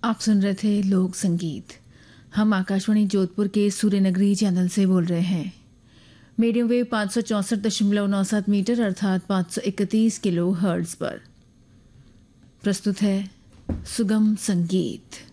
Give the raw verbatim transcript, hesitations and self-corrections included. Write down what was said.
आप सुन रहे थे लोक संगीत। हम आकाशवाणी जोधपुर के सूर्यनगरी चैनल से बोल रहे हैं। मीडियम वेव पाँच सौ चौंसठ दशमलव नौ सात मीटर अर्थात पाँच सौ इकतीस किलो हर्ट्ज पर प्रस्तुत है सुगम संगीत।